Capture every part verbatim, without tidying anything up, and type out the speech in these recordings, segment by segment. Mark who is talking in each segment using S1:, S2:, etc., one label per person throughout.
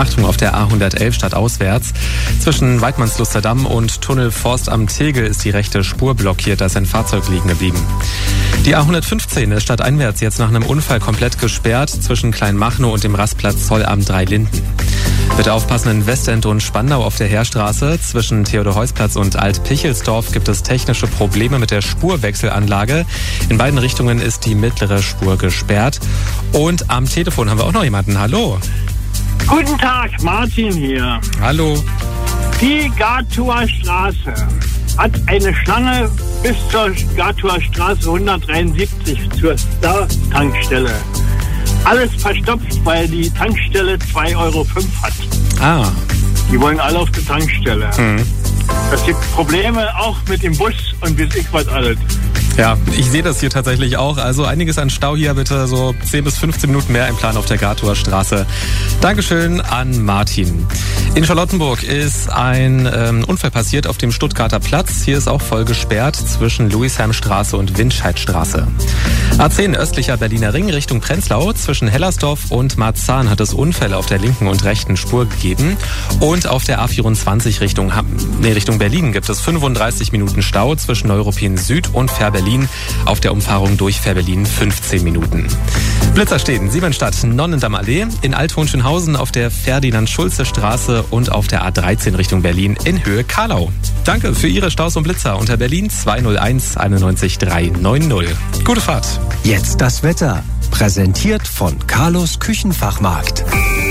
S1: Achtung auf der A hundertelf stadtauswärts. Zwischen Weidmannsluster Damm und Tunnel Forst am Tegel ist die rechte Spur blockiert, da ist ein Fahrzeug liegen geblieben. Die A hundertfünfzehn ist stadteinwärts jetzt nach einem Unfall komplett gesperrt zwischen Kleinmachnow und dem Rastplatz Zoll am Dreilinden. Bitte aufpassen, in Westend und Spandau auf der Heerstraße. Zwischen Theodor-Heuss-Platz und Alt-Pichelsdorf gibt es technische Probleme mit der Spurwechselanlage. In beiden Richtungen ist die mittlere Spur gesperrt. Und am Telefon haben wir auch noch jemanden. Hallo.
S2: Guten Tag, Martin hier.
S1: Hallo.
S2: Die Gatower Straße hat eine Schlange bis zur Gatower Straße hundertdreiundsiebzig zur Star-Tankstelle. Alles verstopft, weil die Tankstelle zwei Euro fünf hat.
S1: Ah.
S2: Die wollen alle auf die Tankstelle.
S1: Mhm.
S2: Es gibt Probleme auch mit dem Bus und bis ich was alles.
S1: Ja, ich sehe das hier tatsächlich auch. Also einiges an Stau hier, bitte so zehn bis fünfzehn Minuten mehr im Plan auf der Gatower Straße. Dankeschön an Martin. In Charlottenburg ist ein ähm, Unfall passiert auf dem Stuttgarter Platz. Hier ist auch voll gesperrt zwischen Louisheimstraße und Windscheidstraße. A zehn östlicher Berliner Ring Richtung Prenzlau. Zwischen Hellersdorf und Marzahn hat es Unfälle auf der linken und rechten Spur gegeben. Und auf der A vierundzwanzig Richtung, nee, Richtung Berlin gibt es fünfunddreißig Minuten Stau zwischen Neuruppin Süd und Fährberlin. Auf der Umfahrung durch Fährberlin fünfzehn Minuten. Blitzer stehen, Siemensstadt, Nonnendamm Allee, in Alt-Hohenschönhausen auf der Ferdinand-Schulze-Straße und auf der A dreizehn Richtung Berlin in Höhe Karlau. Danke für Ihre Staus und Blitzer unter Berlin zwei null eins einundneunzig dreihundertneunzig. Gute Fahrt.
S3: Jetzt das Wetter. Präsentiert von Carlos Küchenfachmarkt.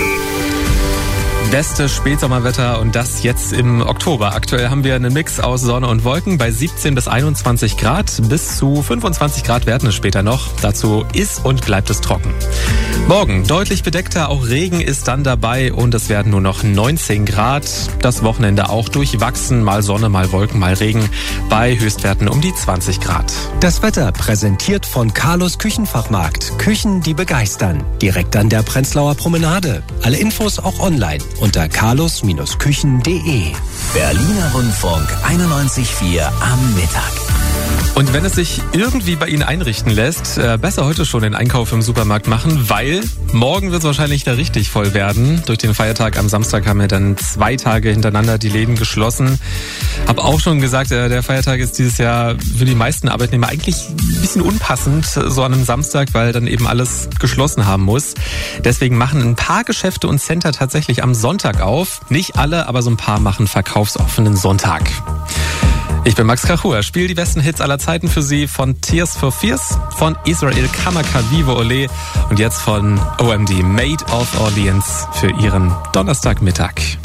S1: Beste Spätsommerwetter und das jetzt im Oktober. Aktuell haben wir einen Mix aus Sonne und Wolken bei siebzehn bis einundzwanzig Grad. Bis zu fünfundzwanzig Grad werden es später noch. Dazu ist und bleibt es trocken. Morgen deutlich bedeckter, auch Regen ist dann dabei und es werden nur noch neunzehn Grad. Das Wochenende auch durchwachsen, mal Sonne, mal Wolken, mal Regen. Bei Höchstwerten um die zwanzig Grad.
S3: Das Wetter präsentiert von Carlos Küchenfachmarkt. Küchen, die begeistern. Direkt an der Prenzlauer Promenade. Alle Infos auch online unter carlos Küchen punkt de.
S4: Berliner Rundfunk einundneunzig Komma vier am Mittag.
S1: Und wenn es sich irgendwie bei Ihnen einrichten lässt, äh, besser heute schon den Einkauf im Supermarkt machen, weil morgen wird es wahrscheinlich da richtig voll werden. Durch den Feiertag am Samstag haben wir dann zwei Tage hintereinander die Läden geschlossen. Hab auch schon gesagt, äh, der Feiertag ist dieses Jahr für die meisten Arbeitnehmer eigentlich ein bisschen unpassend, so an einem Samstag, weil dann eben alles geschlossen haben muss. Deswegen machen ein paar Geschäfte und Center tatsächlich am Sonntag auf. Nicht alle, aber so ein paar machen verkaufsoffenen Sonntag. Ich bin Max Krachur, spiele die besten Hits aller Zeiten für Sie von Tears for Fears, von Israel Kamaka Vivo Ole und jetzt von O M D Maid of Orleans für Ihren Donnerstagmittag.